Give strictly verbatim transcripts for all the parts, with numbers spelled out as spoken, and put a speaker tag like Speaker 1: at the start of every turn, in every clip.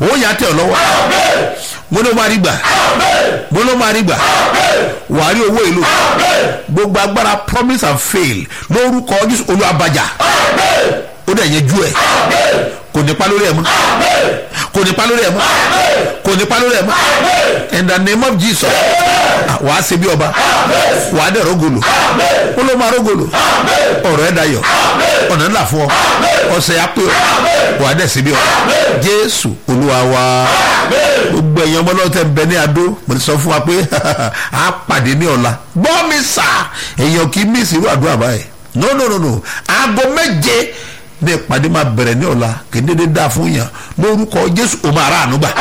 Speaker 1: ó yà tẹ̀ ọ́ lọ́wọ́ mo ló máa rí gbà mo ló máa rí gbà wà á rí owó ìlú gbogbo agbára promise and fail lórúkọ Jésù olúwàbàjà ó dẹ̀ yẹn jú ẹ̀ kò ní pa lórí ẹ̀ mọ́ kò ní pa lórí ẹ̀ mọ́ kò ní pa lórí ẹ̀ mọ́ in the name of Jesus wà á ṣe bí ọba wà á dẹ̀ rógolo ó ló máa rógolo ọ̀rọ̀ ẹ̀ dayọ̀ ọ̀nà ńlá fún ọ ọ̀sẹ̀ yà pé wà á dẹ̀ ṣe bí ọba Jésù Olúwa wa gbogbo ẹ̀yàn ọmọ náà tẹ̀ ń bẹ ní Adó mo ti sọ fún wa pé a pàdé ní ọ̀la gbọ́ mi sà èèyàn kì í mí ìsirú àdúrà báyìí no no no no aago méje ní ìpàdé máa bẹ̀rẹ̀ ní ọ̀la kì í dédé dáa fún yàn lórúkọ Jésù ó máa rà àánú gbà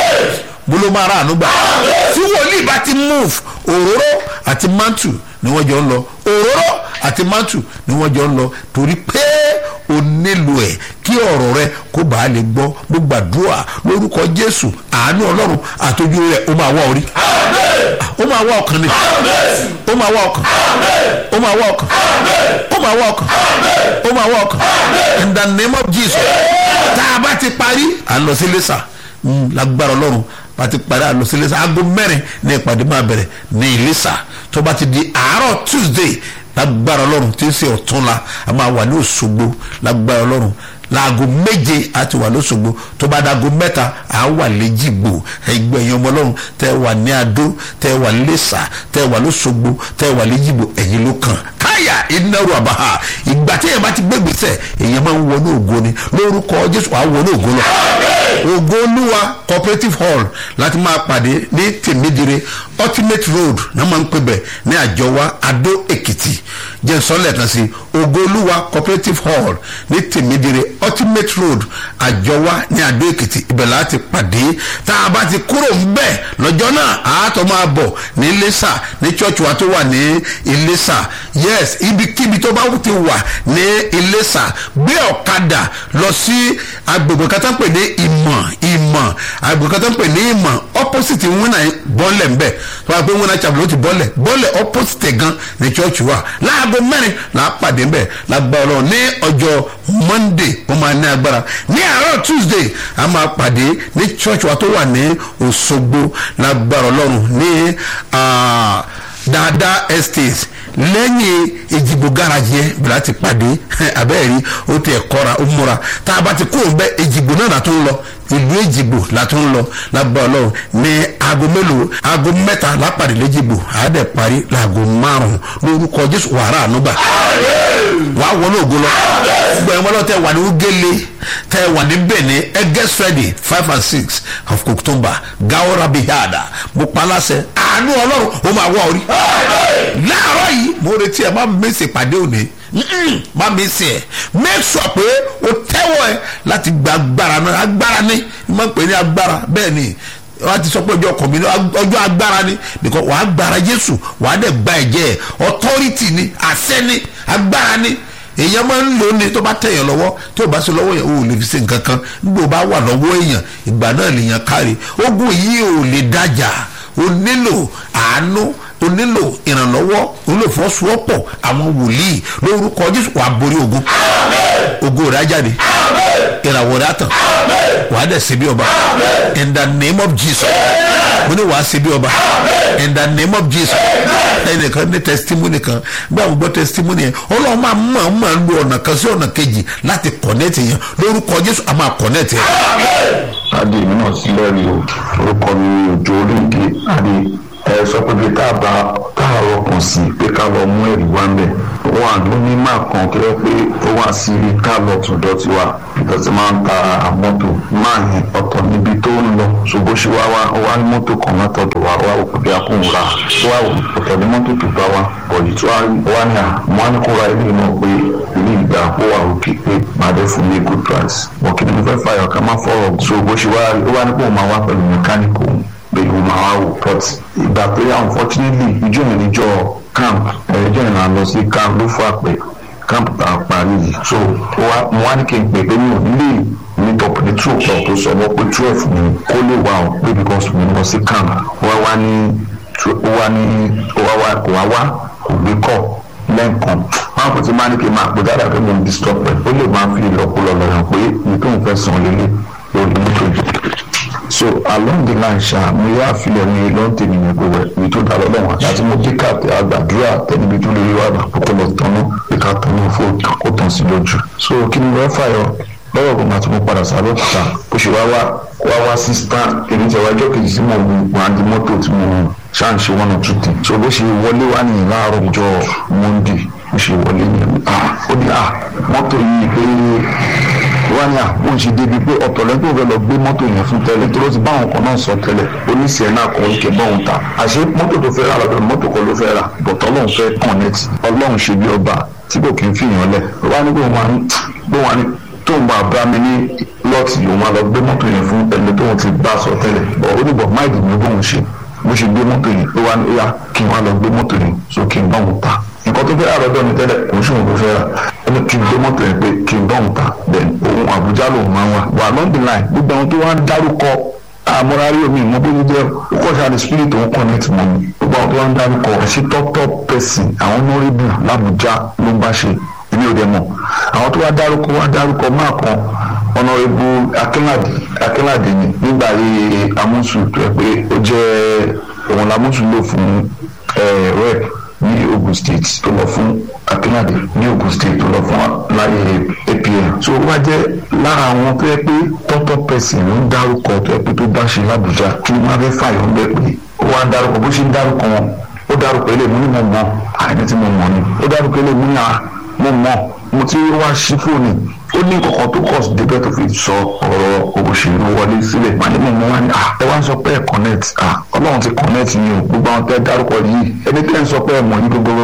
Speaker 1: mo ló máa rà àánú gbà tí wòlíì bá ti move òróró àti mantu ni wọ́n jọ ń lọ òróró àti mantu ni wọ́n jọ ń lọ torí pé o nílò ẹ̀ kí ọ̀rọ̀ rẹ kó bàa lè gbọ́ mo gbàdúrà lórúkọ Jésù àánú Ọlọ́run àtọ́jú rẹ ó máa wá orí ó máa wá ọkàn ni ó máa wá ọkàn ó máa wá ọkàn ó máa wá ọkàn ó máa wá ọkàn in the name of Jesus tá a bá ti parí à ń lọ sí Iléṣà lágbára Ọlọ́run bá ti parí à ń lọ sí Iléṣà aago mẹ́rin ní ìpàdé máa bẹ̀rẹ̀ ní Iléṣà tó bá ti di àárọ̀ Tuesday lágbára Ọlọ́run tí ń ṣe ọ̀túnla a máa wà ní Òṣogbo lágbára Ọlọ́run láago méje àti wà lóṣogbo tó bá dago mẹ́ta à wà lẹ́jìgbò ẹgbẹ́ ẹ̀yin ọmọ Ọlọ́run tẹ́ wà ní Adó tẹ́ wà lẹ́sà tẹ́ wà lóṣogbo tẹ́ wà lẹ́jìgbò ẹ̀yin ló kàn káyà ìnáwó àbáhà ìgbà tí èèyàn bá ti gbégbèsè èèyàn máa ń wọnú ògo ni lórúkọ Jésù wàá wọnú ògo lọ ògo Olúwa cooperative hall láti máa pàdé ní Tèmídire ultimate road náà máa ń pè bẹ̀ ní Àjọwá Adó Èkìtì jẹ́ sọ́lẹ̀ kan sí ògo Olúwa cooperative hall ní Tèmídire ultimate road Àjọwá ní Adó Èkìtì ibẹ̀ láti pàdé tá a bá ti kúrò ń bẹ̀ lọ́jọ́ náà àátọ́ máa bọ̀ ní Iléṣà ní church wa tó wà ní Iléṣà yes ibikíbi tó bá ti wà ní Iléṣà gbé ọ̀kadà lọ sí agbègbè kan tó ń pè ní ìmọ̀ ìmọ̀ agbègbè kan tó ń pè ní ìmọ̀ opposite wúnà bọ́ọ̀lẹ̀ ń bẹ̀ tó wà pé wúnà chapel ló ti bọ́ọ̀lẹ̀ bọ́ọ̀lẹ̀ opposite gan ní church wa láago mẹ́rin là á pàdé ń bẹ̀ lágbára Ọlọ́run ní ọjọ́ Monday ó máa ní agbára ní àárọ̀ Tuesday a máa pàdé ní church wa tó wà ní Òṣogbo lágbára Ọlọ́run ní Dada Estate lẹ́yìn Èjìgbò garage yẹn bí láti pàdé abẹ́ẹ̀rí ó ti ẹ̀kọ́ra ó múra tá a bá ti kúrò bẹ́ Èjìgbò náà látó ń lọ ìlú Èjìgbò látó ń lọ lágbára Ọlọ́run ní aago mélòó aago mẹ́ta lápàdé lẹ́jìgbò àádẹ́ parí láago márùn-ún lórúkọ Jésù wàrà ànúgbà wàá wọlé ògo lọ gbogbo ẹ̀wọ̀n lọ́tẹ̀ wà ní Ugele tẹ́ wà ní Benin ẹ get ready five and six of October Gawora Bihada mo paláṣẹ àánú Ọlọ́run ó máa wá orí láàárọ̀ yìí mo retí ẹ má mèsì pàdé òní má mèsì ẹ make sure pé o tẹ́wọ́ ẹ láti gba agbára náà agbára ní má pè ní agbára bẹ́ẹ̀ ni wọ́n ti sọ pé ọjọ́ kọ̀mí ọjọ́ agbára ni because wàá gbára Jésù wàá dẹ̀ gba ẹ̀jẹ̀ authority ni àṣẹ ni agbára ni èèyàn máa ń lò ní tó bá tẹ̀yàn lọ́wọ́ tí ò bá ṣe lọ́wọ́ yẹn o ò lè fi ṣe nǹkan kan nígbà ó bá wà lọ́wọ́ èèyàn ìgbà náà lèèyàn kárí ogun yìí ò lè dájà o nílò àánú o nílò ìrànlọ́wọ́ o nílò fọ́sowọ́pọ̀ àwọn wòlíì lórúkọ Jésù wàá borí ogun ogun rẹ̀ á jáde ìràwọ̀ rẹ̀ á tàn wàá dẹ̀ ṣe bí ọba in the name of Jesus mo ní wàá ṣe bí ọba in the name of Jesus ẹnìkan ní testimony kan gbé àwọn gbọ́ testimony yẹn Ọlọ́run máa mọ̀ máa ń lo ọ̀nà kan sí ọ̀nà kejì láti connect yẹn lórúkọ Jésù a máa connect yẹn.
Speaker 2: adé mi náà sílẹ̀ rí o orúkọ mi òjò oríǹde adé ẹ sọ pé bí tá a bá tá a rọkàn sí pé ká lọ mú ẹ̀rí wá ń bẹ̀ wọn àdó ní máa kan kí wọ́n pé ó wà sí ká lọ tún dọ́tí wa ìdọ̀tí máa ń ta mọ́tò máa yẹn ọ̀tọ̀ níbi tó ń lọ ṣùgbọ́n ṣe wá wá wá ní mọ́tò kan látọ̀dọ̀ wa wá òkú bí akóhùn ra wá ọ̀tọ̀ ní mọ́tò tó bá wa bọ̀dì tó wá ní à mọ́ ní kó ra ilé náà pé ilé ìgbà ó wà òkè pé máa dẹ́ fún mi good price bọ̀ kí ni mo fẹ́ fàyọ̀ ká má fọ̀rọ̀ ṣùgbọ́n ṣe wá ó wá ní kó máa wá pẹ̀lú mẹkáníkì òun bẹ́ẹ̀ ló máa wá wò port ìgbà pé unfortunately ìjọ mi níjọ camp ẹ̀ẹ́dẹ́jọ́ ìrìn àlọ́ sí camp ló fún àpẹ camp tá a parí yìí so mo wá ní kí n pè pé mi ò nílé ní top ní two o'clock tó sọ wọ́n pé twelve ni kó lè wà ó pé because mo lọ sí camp wá wá ní wá ní wá wá kò wá wá kò gbé kọ́ lẹ́ǹkan wọn kò tí máa ní kí n máa pè dáadáa pé mo ń disturb ẹ̀ ó lè máa fi ìlọ́kulọ̀ lọ́yàn pé ní tó ń fẹ́ sàn lélẹ̀ lórí nítorí. so along the line ṣá mo yá àfilẹ̀ mi lọ́n tèmi ní gbogbo ẹ̀ mi tó dá lọ́wọ́ àti mo dé káàpì àgbàdúrà tẹnibi tó lè rí wà bá kókó lọ tọ́nú pé ká tọ́nú fún kó tán sí lójú. so kí ni wọ́n fàyọ lọ́wọ́ kan àti mo padà sábẹ́ òkúta bó ṣe wá wá wá wá sí stand èmi tẹ̀ wájọ́ kejì sí mo wà á di mọ́tò tí mo ṣáà ń ṣe one or two things. so bó ṣe wọlé wá nìyí láàárọ̀ ọjọ́ Monday bó ṣe wọlé nìyí ó ní à mọ́tò yìí pé wá ní à bó ń ṣe débi pé ọ̀tọ̀ lẹ́yìn tó fẹ́ lọ gbé mọ́tò yẹn fún tẹ́lẹ̀ tó ló ti bá àwọn kan náà sọ tẹ́lẹ̀ oníṣẹ́ náà kọ́ ike bá òun ta àṣé mọ́tò tó fẹ́ rà lọ́dọ̀ mọ́tò kan ló fẹ́ rà bọ̀tọ̀ ọlọ́run fẹ́ connect ọlọ́run ṣe bí ọba tí kò kí ń fìyàn lẹ̀ wá ní bó wà ní tó ń bá bá mi ní lọ́ọ̀tì lòun máa lọ gbé mọ́tò yẹn fún ẹni tóun ti bá sọ tẹ́lẹ̀ bọ̀ ó ní bọ̀ máìdì ní bóun ṣe bó ṣe gbé mọ́tò yẹn ó wá ní ó yá kí n wá lọ gbé mọ́tò yẹn so kí n bá òun ta nǹkan tó fẹ́ rà lọ́dọ̀ mi tẹ́lẹ̀ kò ṣùgbọ́n tó fẹ́ rà ẹni kí n gbé mọ́tò yẹn pé kí n bá òun ta then òun Àbújá lòun máa wà wà along the line gbogbo àwọn tó wá ń dárúkọ àmúrarí omi ìmọ̀ bó ní jẹ́ ó kọ́ ṣáà ní spirit òun connect mọ́ mi gbogbo àwọn tó wá ń dárúkọ ṣe top top person àwọn honorable l'Àbújá ló ń bá ṣe èmi ò dẹ̀ mọ̀ àwọn tó wá dárúkọ wá dárúkọ máa kan honorable Akínládé Akínládé ni nígbà yìí amúsù tó yẹ pé ó jẹ́ òun làmúsù lò fún rep ní Ogun State tó lọ fún Akínládé ní Ogun State tó lọ fún láyé A P M so wá jẹ́ lára àwọn tó yẹ pé tọ́tọ́ pẹ̀sìn ló ń dárúkọ tó yẹ pé tó bá ṣe l'Àbújá kí wọ́n fẹ́ fàyọ̀ ń bẹ̀ pé ó wá ń dárúkọ bó ṣe ń dárúkọ wọn ó dárúkọ ilé mú ní mo mọ àìní tí mo mọ ni ó dárúkọ ilé mú ní à mo mọ mo ti wá sí fóònù ó ní kọ̀ọ̀kan tó kọ̀ sí débẹ̀ tó fi sọ ọ̀rọ̀ òṣèlú wọlé sílẹ̀ màá ní mo mọ wá ní à ẹ wá ń sọ pé ẹ connect à ọlọ́run ti connect yín o gbogbo àwọn tẹ́ dárúkọ yìí ẹni tẹ́ ń sọ pé ẹ mọ̀ ní gbogbo